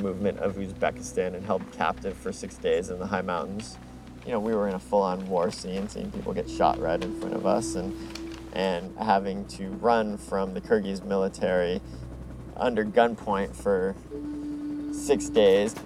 movement of Uzbekistan and held captive for 6 days in the high mountains. You know, we were in a full-on war scene, seeing people get shot right in front of us, and having to run from the Kyrgyz military under gunpoint for 6 days.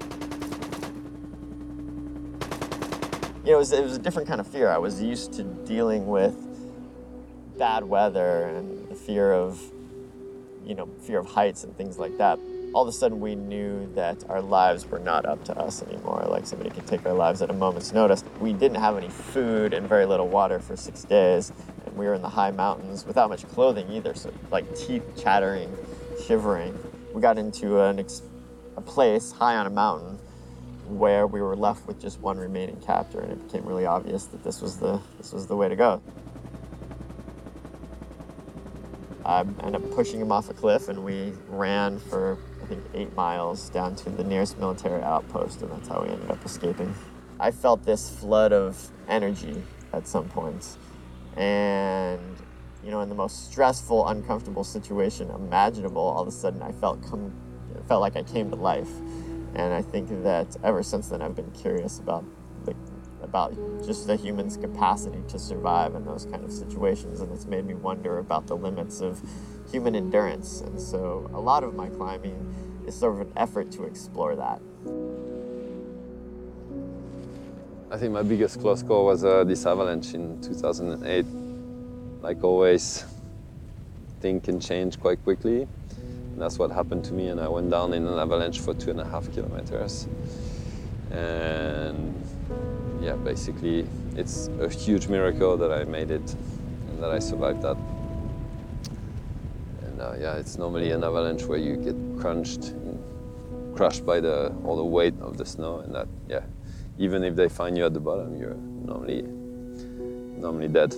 You know, it was a different kind of fear. I was used to dealing with bad weather and the fear of heights and things like that. All of a sudden, we knew that our lives were not up to us anymore. Like, somebody could take our lives at a moment's notice. We didn't have any food and very little water for 6 days, and we were in the high mountains without much clothing either, so like teeth chattering, shivering. We got into a place high on a mountain where we were left with just one remaining captor, and it became really obvious that this was the way to go. I ended up pushing him off a cliff, and we ran for, I think, 8 miles down to the nearest military outpost, and that's how we ended up escaping. I felt this flood of energy at some points, and, you know, in the most stressful, uncomfortable situation imaginable, all of a sudden it felt like I came to life. And I think that ever since then I've been curious about just the human's capacity to survive in those kind of situations, and it's made me wonder about the limits of human endurance. And so a lot of my climbing is sort of an effort to explore that. I think my biggest close call was this avalanche in 2008. Like always, things can change quite quickly. And that's what happened to me, and I went down in an avalanche for 2.5 kilometers. And yeah, basically, it's a huge miracle that I made it and that I survived that. And yeah, it's normally an avalanche where you get crushed by all the weight of the snow, and that, yeah, even if they find you at the bottom, you're normally dead.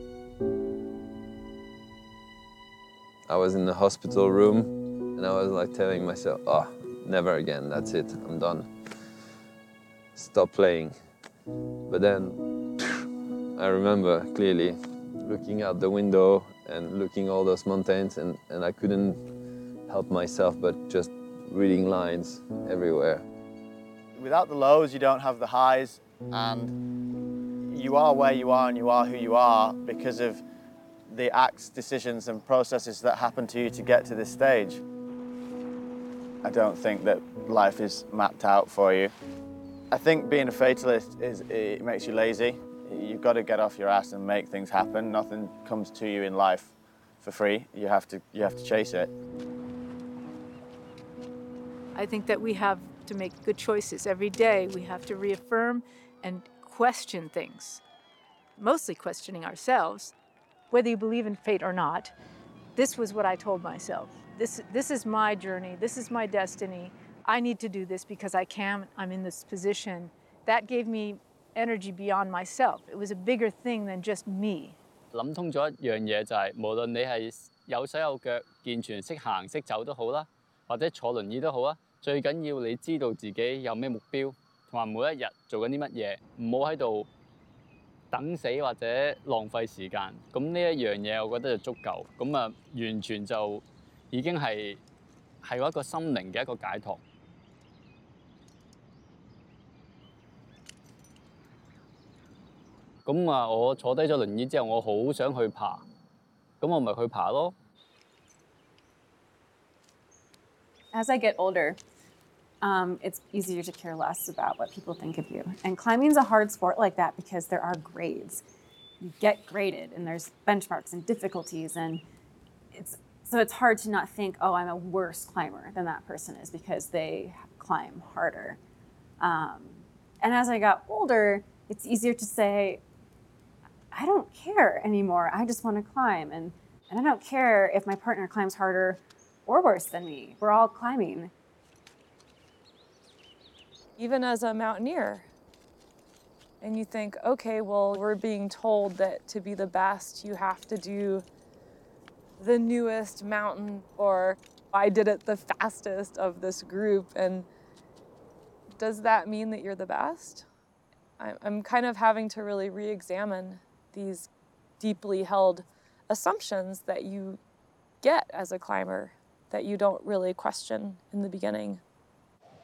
I was in the hospital room, and I was like telling myself, oh, never again, that's it, I'm done. Stop playing. But then I remember clearly looking out the window and looking all those mountains, and I couldn't help myself but just reading lines everywhere. Without the lows, you don't have the highs, and you are where you are and you are who you are because of the acts, decisions and processes that happen to you to get to this stage. I don't think that life is mapped out for you. I think being a fatalist it makes you lazy. You've got to get off your ass and make things happen. Nothing comes to you in life for free. You have to chase it. I think that we have to make good choices every day. We have to reaffirm and question things, mostly questioning ourselves. Whether you believe in fate or not, this was what I told myself. This is my journey. This is my destiny. I need to do this because I can. I'm in this position. That gave me energy beyond myself. It was a bigger thing than just me. 諗通咗一樣嘢就係，無論你係有手有腳、健全識行識走都好啦，或者坐輪椅都好啊，最緊要你知道自己有咩目標，同埋每一日做緊啲乜嘢，唔好喺度等死或者浪費時間。咁呢一樣嘢，我覺得就足夠。咁啊，完全就已經係一個心靈嘅一個解脫。咁啊，我坐低咗輪椅之後，我好想去爬，咁我咪去爬咯。 As I get older, it's easier to care less about what people think of you. And climbing's a hard sport like that because there are grades. You get graded, and there's benchmarks and difficulties, and it's hard to not think, oh, I'm a worse climber than that person is because they climb harder. And as I got older, it's easier to say, I don't care anymore. I just want to climb. And I don't care if my partner climbs harder or worse than me. We're all climbing. Even as a mountaineer, and you think, okay, well, we're being told that to be the best, you have to do the newest mountain, or I did it the fastest of this group. And does that mean that you're the best? I'm kind of having to really re-examine these deeply held assumptions that you get as a climber that you don't really question in the beginning.